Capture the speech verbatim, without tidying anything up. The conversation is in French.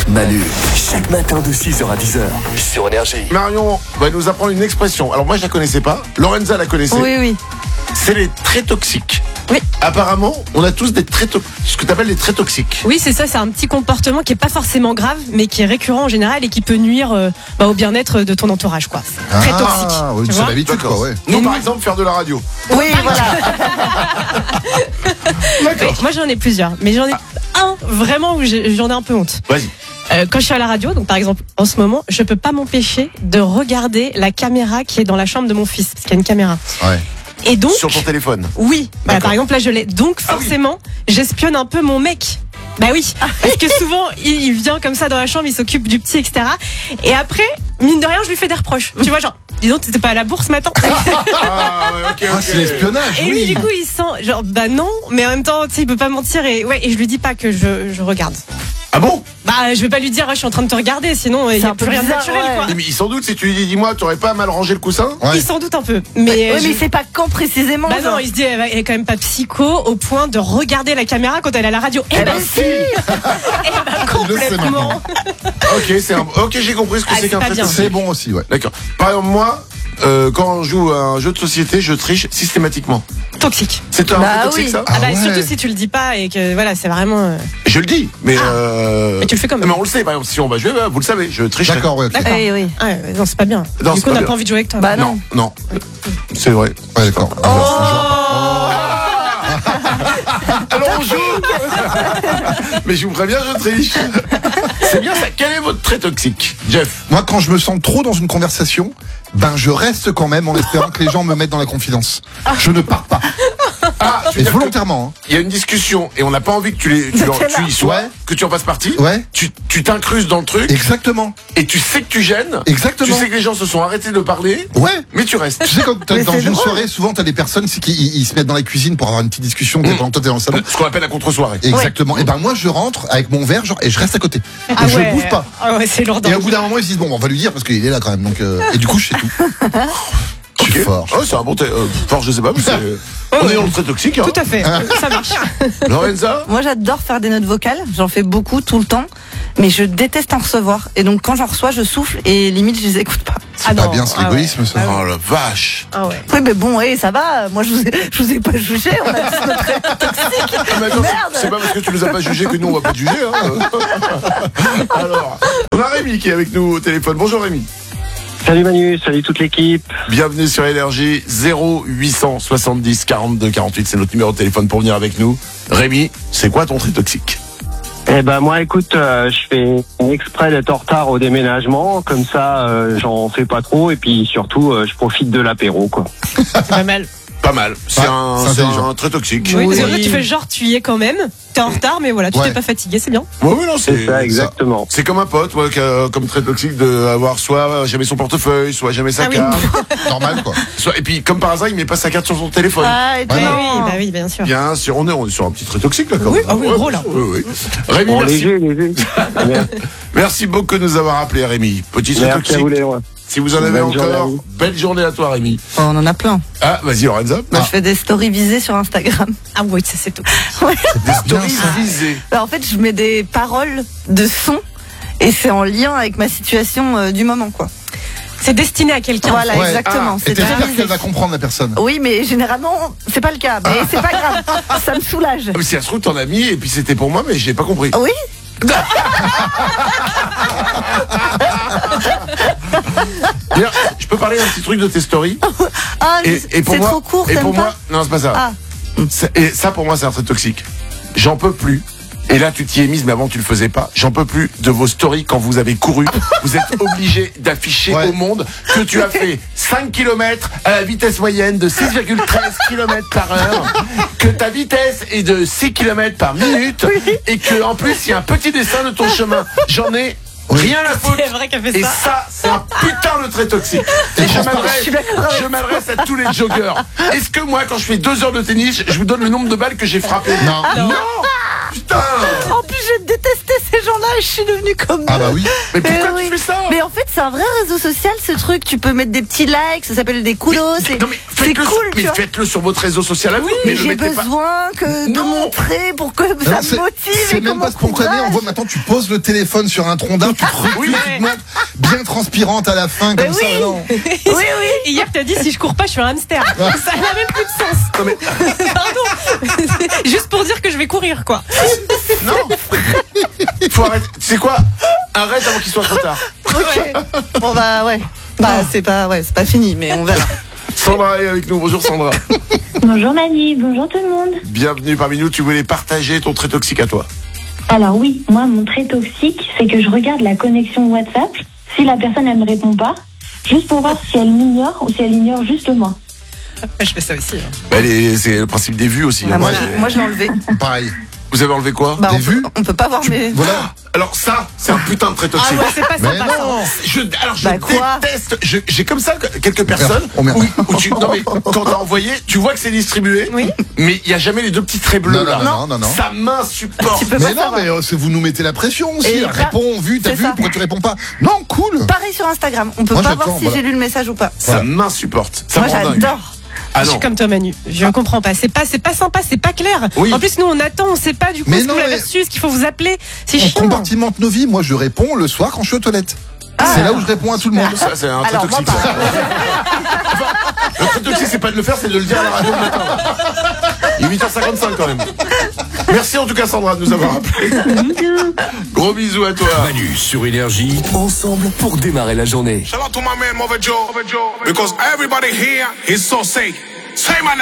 Manu, chaque matin de six heures à dix heures sur Énergie. Marion va nous apprendre une expression. Alors moi je la connaissais pas, Lorenza la connaissait. Oui, oui. C'est les traits toxiques. Oui. Apparemment, on a tous des traits to- ce que tu appelles les traits toxiques. Oui, c'est ça, c'est un petit comportement qui est pas forcément grave, mais qui est récurrent en général et qui peut nuire euh, bah, au bien-être de ton entourage, quoi. C'est très toxique. Ah, oui, tu c'est vois l'habitude, quoi, ouais. Nous Et par nous- exemple faire de la radio. Oui, voilà. D'accord. Moi j'en ai plusieurs, mais j'en ai un vraiment où j'ai- j'en ai un peu honte. Vas-y. Euh, quand je suis à la radio, donc par exemple en ce moment, je peux pas m'empêcher de regarder la caméra qui est dans la chambre de mon fils, parce qu'il y a une caméra. Ouais. Et donc, Sur ton téléphone. oui, bah, D'accord. par exemple là je l'ai. Donc Ah oui. forcément, j'espionne un peu mon mec. Bah oui, parce que souvent il, il vient comme ça dans la chambre, il s'occupe du petit, et cetera. Et après, mine de rien, je lui fais des reproches. Tu vois, genre, dis donc, t'étais pas à la bourse ce matin. Ah ouais, ok, ok. Ah, c'est l'espionnage, Et lui, oui. du coup, il sent, genre, bah non, mais en même temps, tu sais, il peut pas mentir et ouais, et je lui dis pas que je, je regarde. Ah bon? Bah, je vais pas lui dire, ah, je suis en train de te regarder, sinon il y a un plus peu rien de bizarre, naturel, ouais. quoi. Mais sans doute si tu lui dis dis-moi, t'aurais pas mal rangé le coussin? Ouais. Il s'en doute un peu, mais. Oui, je- mais c'est pas quand précisément. Bah non, genre. il se dit, elle est quand même pas psycho au point de regarder la caméra quand elle est à la radio. Eh ben si! Eh ben complètement! Ok, c'est un... ok, j'ai compris ce que Ah, c'est c'est qu'un pas trait bien. toxique. C'est bon aussi, ouais. D'accord. Par exemple, moi, euh, quand on joue à un jeu de société, je triche systématiquement. Toxique. C'est un Bah trait toxique oui. ça? Ah, bah ouais. surtout si tu le dis pas et que voilà, c'est vraiment. euh, Je le dis, mais euh... Mais tu le fais quand même. Mais on le sait, par exemple, si on va jouer, bah, vous le savez, je triche. D'accord, ouais, ok. D'accord. Oui, oui. Ah, ouais, non, c'est pas bien. Non, du c'est coup, pas on n'a bien. pas envie de jouer avec toi. Bah Non, non, c'est vrai. Ouais, d'accord. Alors on joue. Mais je vous préviens, je triche. C'est bien ça. Quel est votre trait toxique, Jeff? Moi, quand je me sens trop dans une conversation, ben je reste quand même en espérant que les gens me mettent dans la confidence. Je ne pars pas. Ah, tu Et veux dire que volontairement. il y a une discussion et on n'a pas envie que tu, les, tu, en- tu y sois, Ouais. que tu en fasses partie. Ouais. Tu tu t'incrustes dans le truc Hein. Exactement. et tu sais que tu gênes. Exactement. Tu sais que les gens se sont arrêtés de parler, Ouais. mais tu restes. Tu sais, quand t'es Mais dans c'est une drôle. soirée, souvent t'as des personnes c'est qui ils, ils se mettent dans la cuisine pour avoir une petite discussion Mm. pendant que toi t'es dans le salon. Ce qu'on appelle la contre-soirée. Exactement. Et ben moi je rentre avec mon verre genre, et je reste à côté. Et Ah je ouais. bouge pas. Ah ouais, c'est lourd. Et au bout d'un moment ils se disent bon on va lui dire parce qu'il est là quand même donc euh, et du coup je sais tout. Je suis Ok. fort. Oh, c'est un bon trait. euh, fort, je sais pas, mais c'est. On est dans le trait toxique. Hein. Tout à fait, ça marche. Lorenza? Moi, j'adore faire des notes vocales. J'en fais beaucoup, tout le temps. Mais je déteste en recevoir. Et donc, quand j'en reçois, je souffle et limite, je les écoute pas. C'est Ah pas non. bien, c'est Ah ouais. l'égoïsme ça. Oh la vache. Ah ouais. Oui, mais bon, oui, ça va. Moi, je vous ai, je vous ai pas jugé. On a tous notre trait toxique. Ah, mais attends, Merde. c'est- c'est pas parce que tu nous as pas jugés que nous on va pas te juger. Hein. Alors, on a Rémi qui est avec nous au téléphone. Bonjour Rémi. Salut Manu, salut toute l'équipe. Bienvenue sur Énergie. Zéro huit cent soixante-dix quarante-deux quarante-huit, c'est notre numéro de téléphone pour venir avec nous. Rémi, c'est quoi ton trait toxique? Eh ben moi écoute, euh, je fais exprès d'être en retard au déménagement, comme ça euh, j'en fais pas trop et puis surtout euh, je profite de l'apéro quoi. C'est pas mal. Pas mal. C'est Ouais, un, c'est c'est intelligent. un trait toxique. Oui, Oui. parce que là, tu fais genre, tu y es quand même. T'es en retard, mais voilà, tu Ouais. t'es pas fatigué, c'est bien. Ouais, oui, non, C'est c'est ça exactement. C'est comme un pote, ouais, qui a- comme trait toxique de avoir soit jamais son portefeuille, soit jamais sa Ah oui. carte. Normal quoi. Soit, et puis, comme par hasard, il met pas sa carte sur son téléphone. Ah, et Ouais, Oui, non. oui, bah oui, bien sûr. Bien sûr, on est, on est sur un petit trait toxique, là, quand Oui, même. ah oui, gros, là. Oui, oui. Rémi, Bon, merci. léger, léger. Merci beaucoup de nous avoir appelé, Rémi. Petit trait Merci à toxique. vous les rois. Si vous en avez Bonne journée à encore, vous. belle journée à toi, Rémi. Oh, on en a plein. Ah, vas-y, Lorenza. Moi, je fais des stories visées sur Instagram. Ah oui, ça c'est tout. Des stories ça. visées. Bah, en fait, je mets des paroles de son et c'est en lien avec ma situation euh, du moment, quoi. C'est destiné à quelqu'un. Voilà, Ouais. exactement. Et C'est très t'espères visé. qu'elle va comprendre la personne. Oui, mais généralement, c'est pas le cas. Mais c'est pas grave. Ça me soulage. Ah, mais si ça se trouve, t'en as mis, et puis c'était pour moi, mais j'ai pas compris. Oui. D'ailleurs, je peux parler d'un petit truc de tes stories? Ah, Et, et pour c'est moi, trop court, et t'aimes pour pas moi, non, c'est pas ça. Ah. C'est- Et ça, pour moi, c'est un trait toxique. J'en peux plus. Et là, tu t'y es mise, mais avant, tu le faisais pas. J'en peux plus de vos stories quand vous avez couru. Vous êtes obligé d'afficher Ouais. au monde que tu as fait cinq kilomètres à la vitesse moyenne de six virgule treize kilomètres par heure, que ta vitesse est de six kilomètres par minute, et que, en plus, il y a un petit dessin de ton chemin. J'en ai rien à foutre. C'est vrai qu'elle fait Et ça. ça, c'est un putain de trait toxique. Et je m'adresse, je m'adresse à tous les joggeurs. Est-ce que moi, quand je fais deux heures de tennis, je vous donne le nombre de balles que j'ai frappées? Non. Non. Putain. En plus, j'ai de détester ces gens-là et je suis devenue comme eux. Ah bah oui. Mais pourquoi Mais tu oui. fais ça? Mais en fait, c'est un vrai réseau social, ce truc. Tu peux mettre des petits likes, ça s'appelle des coulos. C'est Non mais c'est faites-le, cool, mais tu vois. faites-le sur votre réseau social à vous. Oui, mais le j'ai mettez pas. besoin que de Non. montrer pour que ça Non, me c'est- motive. C'est et même qu'on pas spontané. On m'encourage. voit maintenant, tu poses le téléphone sur un tronc d'arbre, tu te recules, Oui. tu te montres bien transpirante à la fin, comme Mais ça. oui. Non. Oui, oui. Et hier, t'as dit si je cours pas, je suis un hamster. Ça n'a même plus de sens. Non mais Pardon. Juste pour dire que je vais courir, quoi. non. Faut arrêter. C'est quoi? Arrête avant qu'il soit trop tard. Ok. Bon bah ouais. Bah c'est pas ouais, c'est pas fini, mais on verra. Sandra est avec nous. Bonjour Sandra. Bonjour Manu, bonjour tout le monde. Bienvenue parmi nous. Tu voulais partager ton trait toxique à toi. Alors oui, moi mon trait toxique, c'est que je regarde la connexion WhatsApp. Si la personne elle me répond pas, juste pour voir si elle m'ignore ou si elle ignore juste moi. Je fais ça aussi. hein. Elle est- C'est le principe des vues aussi. Ah, hein. moi, Ouais. je- moi je l'ai enlevé. Pareil. Vous avez enlevé quoi? Bah, Des on, peut, vues on peut pas voir mes. Voilà. Alors ça, c'est un putain de trait Ah toxique. ouais, c'est pas Mais sympa. ça. non. Je, alors je Bah, quoi déteste. je- J'ai comme ça quelques personnes Oh, merde. où, où tu, non mais quand t'as envoyé, tu vois que c'est distribué. Oui. Mais il y a jamais les deux petits traits bleus Non, là. non, non, non, non. Ça m'insupporte. Tu peux Mais pas non, savoir. mais euh, c'est vous nous mettez la pression aussi. Et Réponds, vu, t'as c'est vu, ça. pourquoi tu réponds pas? Non, cool. Pareil sur Instagram, on peut Moi, pas j'attends, voir si voilà. j'ai lu le message ou pas. Ça m'insupporte. Ça Moi me rend dingue. j'adore. Ah Je non. suis comme toi, Manu. Je ne comprends pas. C'est pas, c'est pas sympa, c'est pas clair. Oui. En plus, nous, on attend, on sait pas du coup Mais ce que non, vous l'avez mais- reçu, ce qu'il faut vous appeler. C'est On chiant. compartimente nos vies. Moi, je réponds le soir quand je suis aux toilettes. Ah. C'est là où je réponds à tout le monde. Ça, c'est un trait Alors moi toxique. pas. Le trait toxique, c'est pas de le faire, c'est de le dire à la radio le matin. Il est huit heures cinquante-cinq quand même. Merci en tout cas Sandra de nous avoir appelé. Gros bisous à toi. Manu sur Énergie, ensemble pour démarrer la journée. Shout out to my man Mother Joe, because everybody here is so sick. Say my name.